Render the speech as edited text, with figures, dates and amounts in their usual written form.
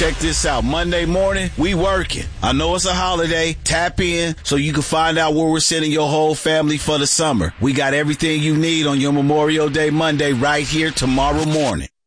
Check this out. Monday morning, we working. I know it's a holiday. Tap in so you can find out where we're sending your whole family for the summer. We got everything you need on your Memorial Day Monday right here tomorrow morning.